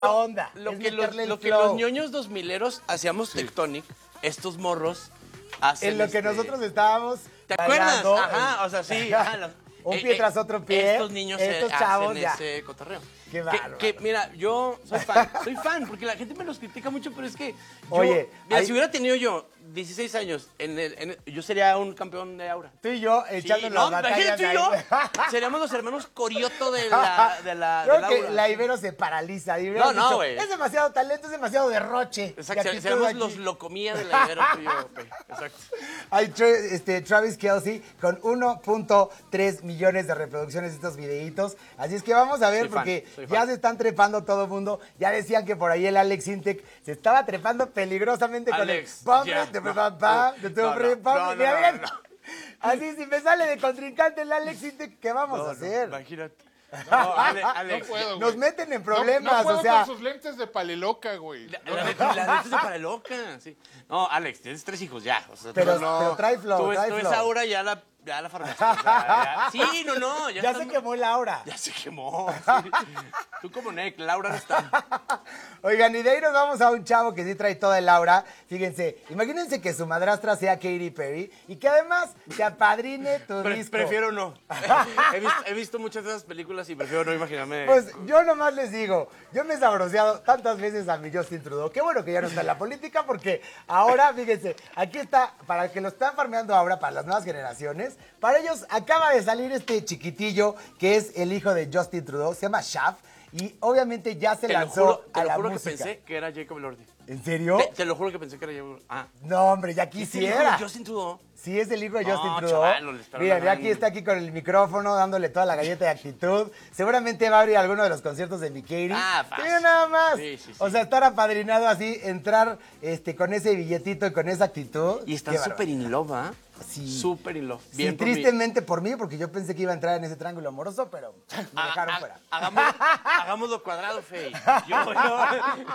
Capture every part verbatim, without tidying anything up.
onda. Lo, es que los, meterle el lo que flow. los ñoños dos mileros hacíamos Tectonic, estos morros hacen En lo que este- nosotros estábamos ¿Te acuerdas? bailando, Ajá, o sea, sí. Ajá, los- un eh, pie eh, tras otro pie. Estos niños estos eh, chavos hacen ya. ese cotorreo. Qué que, bárbaro. que, mira, yo soy fan, soy fan, porque la gente me los critica mucho, pero es que yo, Oye, mira, hay- si hubiera tenido yo dieciséis años, en el, en el- yo sería un campeón de aura. Tú y yo Sí, echando no, las batallas. imagínate tú y yo, ahí. seríamos los hermanos Corioto de la, de la, Creo del que aura. la Ibero se paraliza. y No, hubieras no, dicho, güey. Es demasiado talento, es demasiado derroche. Exacto, de actitud seríamos aquí. los locomía de la Ibero, tú y yo, güey. Exacto. Hay tra- este, Travis Kelce con uno punto tres millones de reproducciones de estos videitos. Así es que vamos a ver, Soy fan, porque soy ya fan. se están trepando todo el mundo. Ya decían que por ahí el Alex Intec se estaba trepando peligrosamente Alex, con el ya, pump, de no, pam, pam, de tu no, no, pum, pam. no, no, Mira, no, mira. no. Así, si me sale de contrincante el Alex Intec, ¿qué vamos No, a no, hacer? imagínate. No, Ale- Alex, No puedo, Nos güey. meten en No- problemas, no, puedo o sea. con sus lentes de paleloca, güey. La, la, neta- la neta es de para loca, sí. No, Alex, tienes tres hijos ya. O sea, Pero- tú no, pero trae flow, Tú ves, trae tú ves flow. Aura ya la, ya la farmacia. O sea, ya- sí, no, no. Ya, Ya está- se quemó Laura. Ya se quemó. Sí. Tú como Nick, Laura no está. Oigan, y de ahí nos vamos a un chavo que sí trae toda el aura. Fíjense, imagínense que su madrastra sea Katy Perry y que además se apadrine tu Pre- disco. prefiero no. he, visto, he visto muchas de esas películas y prefiero no imaginarme. Pues yo nomás les digo, yo me he sabroseado tantas veces a mi Justin Trudeau. Qué bueno que ya no está en la política porque ahora, fíjense, aquí está, para que lo están farmeando ahora para las nuevas generaciones, para ellos acaba de salir este chiquitillo que es el hijo de Justin Trudeau, se llama Shaf, y obviamente ya se te lo lanzó juro, te a lo la juro que música. pensé que era Jacob Elordi. ¿En serio? Te, te lo juro que pensé que era Jacob Elordi. Ah. No, hombre, ya ¿Es el hijo quisiera. de Justin Trudeau? Sí, es el hijo de No, Justin Trudeau. chavalo, le estarán Mira, ya dando. aquí está aquí con el micrófono, dándole toda la galleta de actitud. Seguramente va a abrir alguno de los conciertos de mi Katy. Ah, fácil. Mira nada más. Sí, sí, sí. O sea, estar apadrinado así, entrar este, con ese billetito y con esa actitud. Y están Qué súper barbaridad. in love, ¿ah? Sí. Súper in love. Sí, Bien por mí. tristemente por mí, porque yo pensé que iba a entrar en ese triángulo amoroso, pero me Ha- dejaron ha- fuera. Hagámoslo, hagámoslo cuadrado, Fey. Yo, yo.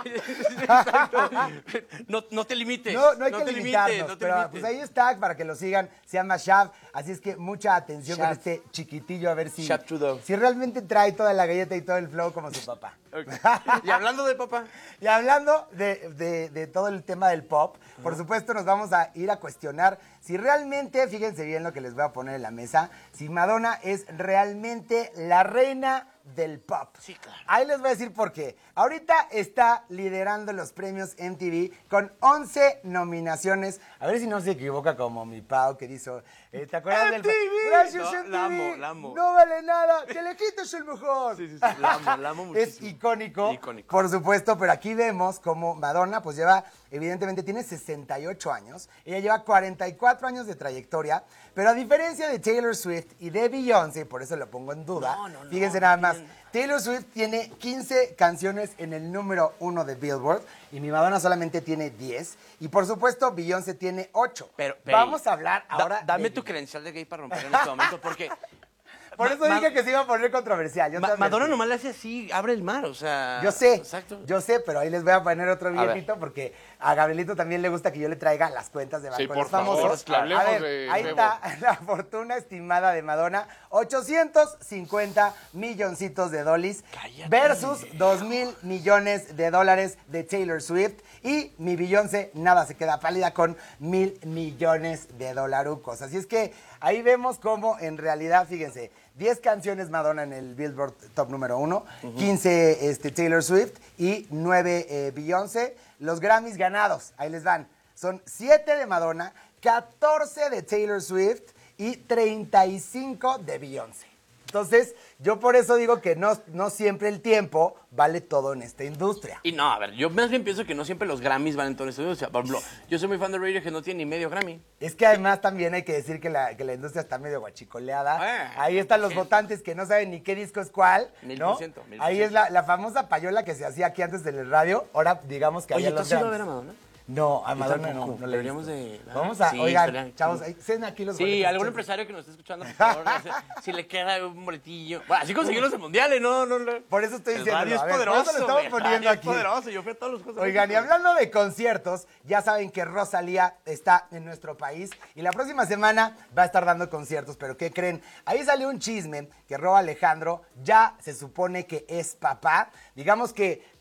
Exacto. No, no te limites. No, no hay que te limitarnos, limites, no te pero limites. pues ahí está para que lo sigan. Se llama Shaf, así es que mucha atención con Shaf. este chiquitillo a ver si, Shaf Trudeau. si realmente trae toda la galleta y todo el flow como su papá. Ok. Y hablando de papá, Y hablando de, de- de todo el tema del pop, por supuesto nos vamos a ir a cuestionar si realmente, fíjense bien lo que les voy a poner en la mesa, si Madonna es realmente la reina del pop. Sí, claro. Ahí les voy a decir por qué. Ahorita está liderando los premios M T V con once nominaciones. A ver si no se equivoca como mi Pau que dice, eh, ¿te acuerdas del... M T V? Gracias, No, M T V. la amo, la amo. No vale nada, Telehit es el mejor. Sí, sí, sí, la amo, la amo Es muchísimo. icónico, Icónico. por supuesto, pero aquí vemos como Madonna pues lleva, evidentemente tiene sesenta y ocho años, ella lleva cuarenta y cuatro años de trayectoria, pero a diferencia de Taylor Swift y de Beyoncé, por eso lo pongo en duda, No, no, no, fíjense nada más, tienen- Taylor Swift tiene quince canciones en el número uno de Billboard y mi Madonna solamente tiene diez y por supuesto Beyoncé tiene ocho. pero, Pey, Vamos a hablar da- ahora dame de- tu credencial de gay para romper en este momento, porque... Por Ma- eso Ma- dije que se iba a poner controversial. Yo Ma- te advertí. Madonna nomás le hace así, abre el mar, o sea... Yo sé, Exacto. yo sé, pero ahí les voy a poner otro ver. billetito porque a Gabrielito también le gusta que yo le traiga las cuentas de banco Sí, de por los famosos. favor, claro. hablemos a ver, de ahí Bebo. está la fortuna estimada de Madonna, ochocientos cincuenta milloncitos de dólares Cállate. versus dos mil millones de dólares de Taylor Swift y mi Beyoncé nada se queda pálida con mil millones de dolarucos. Así es que ahí vemos cómo en realidad, fíjense, diez canciones Madonna en el Billboard Top número uno, quince este, Taylor Swift y nueve eh, Beyoncé. Los Grammys ganados, ahí les van. Son siete de Madonna, catorce de Taylor Swift y treinta y cinco de Beyoncé. Entonces, yo por eso digo que no, no siempre el tiempo vale todo en esta industria. Y no, a ver, yo más bien pienso que no siempre los Grammys van en todo esto. O sea, por ejemplo, yo soy muy fan de Radio que no tiene ni medio Grammy. Es que además también hay que decir que la, que la industria está medio guachicoleada. Ah, Ahí están los sí. votantes que no saben ni qué disco es cuál, Mil ¿no? por ciento, mil por Ahí es la, la famosa payola que se hacía aquí antes en el radio. Ahora digamos que Oye, había ¿tú los has ido a Grammys. ver a Madonna? No, a Madonna no, tampoco. no le he Deberíamos visto. de- Vamos a, Sí, oigan, estaría- chavos, sí. ahí, ceden aquí los Sí, boletos, algún chavos. empresario que nos esté escuchando, por favor, no sé, si le queda un boletillo. Bueno, así conseguimos el mundial, ¿eh? No, no, no. Por eso estoy El diciéndolo, radio es a ver, por poderoso, eso lo estamos güey, el poniendo radio es aquí. poderoso, yo fui a todos los cosas. Oigan, y hablando de conciertos, ya saben que Rosalía está en nuestro país y la próxima semana va a estar dando conciertos, pero ¿qué creen? Ahí salió un chisme que Rob Alejandro ya se supone que es papá. Digamos que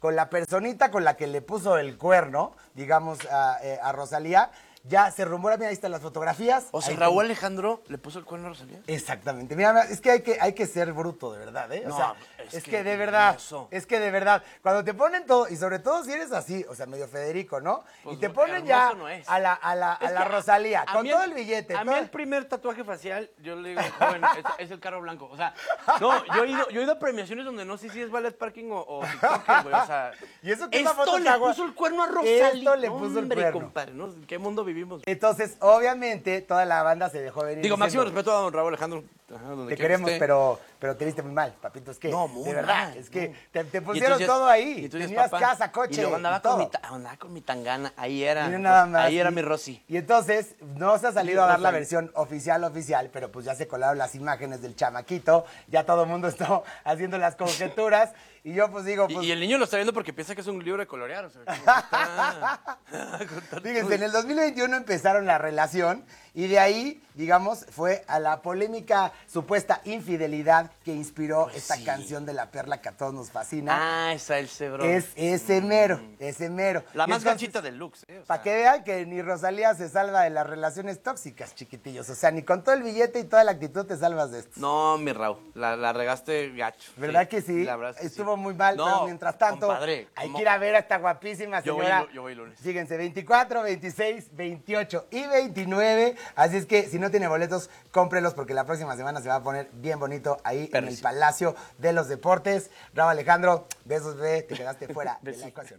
con la personita con la que le puso el cuerno, digamos, a, eh, a Rosalía, ya se rumora, mira, ahí están las fotografías. O sea, ahí Raúl ten- Alejandro le puso el cuerno a Rosalía. Exactamente. Mira, es que hay que, hay que ser bruto, de verdad, ¿eh? O No, sea, es es, que que, de verdad, eso. es que de verdad, cuando te ponen todo, y sobre todo si eres así, o sea, medio Federico, ¿no? Pues y te no, ponen hermoso ya no es. a la, a la, a Es la que a- Rosalía, a con mí todo el billete. A mí todo- el primer tatuaje facial, yo le digo, joven, es, es el carro blanco. O sea, no, yo he ido, yo he ido a premiaciones donde no sé si es ballet parking o, o TikTok, güey. O sea, Y eso que esa esto foto le está gua- puso el cuerno a Rosalía. Esto le puso el Hombre, cuerno. compadre, ¿no? ¿En qué mundo vivimos? Entonces, obviamente, toda la banda se dejó venir. Digo, máximo diciendo, respeto a don Raúl Alejandro. Ajá, donde te quiera que queremos, esté. pero, pero te viste muy mal, papito. Es que, No, muy de verdad, mal, es que no. te, te Y pusieron entonces- todo y ahí. entonces, Tenías papá, casa, coche, Y luego andaba, y con todo. mi, ta- andaba con mi tangana. Ahí era. Miren nada más. Ahí era y- mi Rosy. Y entonces, no se ha salido Sí, a dar la Rosy. versión oficial, oficial, pero pues ya se colaron las imágenes del chamaquito, ya todo el mundo está haciendo las conjeturas, y yo pues digo, Y, pues, y el niño lo está viendo porque piensa que es un libro de colorear. O sea, como que está- con fíjense, tanto- en el dos mil veintiuno empezaron la relación, y de ahí, digamos, fue a la polémica supuesta infidelidad que inspiró Pues esta sí. canción de La Perla que a todos nos fascina. Ah, esa el cebro. Es ese mero, ese mero. La Y más entonces, ganchita del Lux, ¿eh? O sea, Para que vean que ni Rosalía se salva de las relaciones tóxicas, chiquitillos. O sea, ni con todo el billete y toda la actitud te salvas de esto. No, mi Raúl, la, la regaste gacho. ¿Verdad que sí? La verdad es que Estuvo sí. muy mal, No, pero mientras tanto, compadre, hay ¿cómo? que ir a ver a esta guapísima Yo voy señora. lu- yo voy lunes. Fíjense, veinticuatro, veintiséis, veintiocho y veintinueve. Así es que si no tiene boletos, cómprelos porque la próxima semana se va a poner bien bonito ahí en el Perrísimo. Palacio de los Deportes. Bravo, Alejandro. Besos, bebé. Te quedaste fuera de la Besitos. ecuación.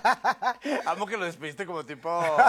Amo que lo despediste como tipo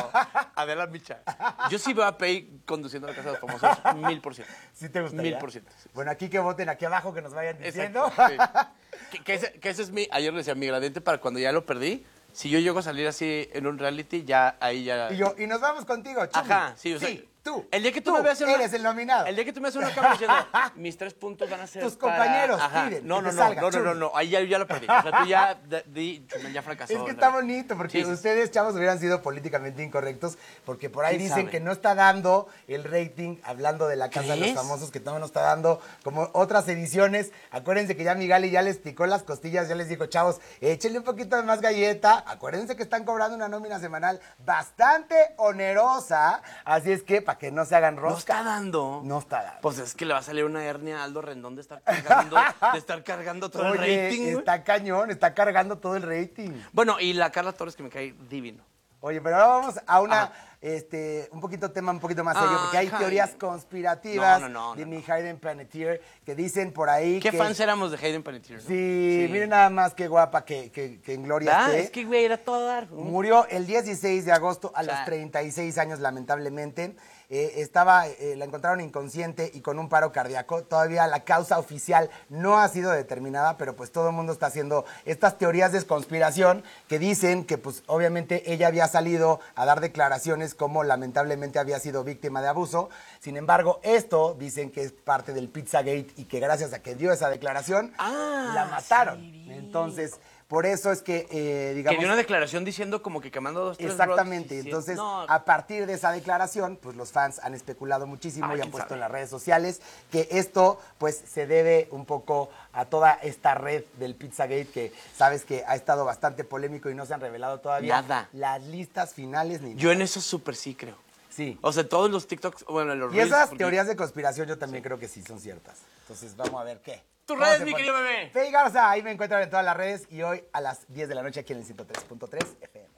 Adela Micha. Yo sí veo a Pei conduciendo a la Casa de los Famosos, mil por ciento. ¿Sí te gustaría? Mil por ciento. sí. Bueno, aquí que voten aquí abajo, que nos vayan diciendo. Exacto. sí. que, que ese, que ese es mi, ayer le decía, mi gradiente para cuando ya lo perdí. Si yo llego a salir así en un reality, ya ahí ya... Y yo, y nos vamos contigo, Chumi. Ajá, sí, o sea, tú. El día que tú, me veas en una- eres el nominado. El día que tú me haces una cámara diciendo, mis tres puntos van a ser Tus para-". compañeros Ajá. piden No, que no, te no, salga, no, no, no, Chumi. no, ahí ya, ya lo perdí. O sea, tú ya, de- di- Chumel ya fracasó. Es que ¿no? está bonito, porque Sí, sí, sí. ustedes, chavos, hubieran sido políticamente incorrectos, porque por ahí ¿Quién dicen sabe? que no está dando el rating, hablando de la Casa de los ¿Crees? Famosos, que no nos está dando como otras ediciones. Acuérdense que ya Migali ya les picó las costillas, ya les dijo, chavos, échenle un poquito de más galleta. Acuérdense que están cobrando una nómina semanal bastante onerosa, así es que para que no se hagan No rosca. está dando. No está dando. Pues es que le va a salir una hernia a Aldo Rendón de estar cargando, de estar cargando todo el Oye, rating. güey. está cañón, está cargando todo el rating. Bueno, y la Carla Torres que me cae divino. Oye, pero ahora vamos a una, Ajá. este, un poquito tema un poquito más serio, Ay, porque hay Hayden. teorías conspirativas No, no, no, de no, mi no. Hayden Panettiere que dicen por ahí ¿Qué que... fans éramos de Hayden Panettiere? ¿no? Sí, miren nada más qué guapa que, que, que en gloria ¿Verdad? esté. Es que, güey, era todo dar. Murió el dieciséis de agosto a O sea, los treinta y seis años, lamentablemente. Eh, estaba, eh, la encontraron inconsciente y con un paro cardíaco. Todavía la causa oficial no ha sido determinada, pero pues todo el mundo está haciendo estas teorías de conspiración que dicen que pues obviamente ella había salido a dar declaraciones como lamentablemente había sido víctima de abuso. Sin embargo, esto dicen que es parte del Pizzagate y que gracias a que dio esa declaración, Ah, la mataron. sí. Entonces, por eso es que, eh, digamos... Que dio una declaración diciendo como que quemando dos, tres Exactamente, brotes y- entonces No, a partir de esa declaración, pues los fans han especulado muchísimo Ay, y han quién puesto sabe. en las redes sociales que esto pues se debe un poco a toda esta red del Pizzagate que sabes que ha estado bastante polémico y no se han revelado todavía Nada. las listas finales ni yo nada. en eso súper sí creo. Sí. O sea, todos los TikToks, bueno, los Y reels, esas porque- teorías de conspiración yo también creo que sí son ciertas. Entonces vamos a ver qué. Tus ¿Cómo redes, se mi pone? querido bebé. Fey Garza, ahí me encuentran en todas las redes y hoy a las diez de la noche aquí en el ciento tres punto tres F M.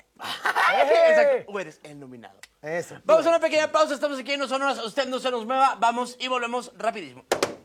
Exacto, tú eres el nominado. Eso. Vamos a una pequeña pausa, estamos aquí en Unos Sonoras, usted no se nos mueva, vamos y volvemos rapidísimo.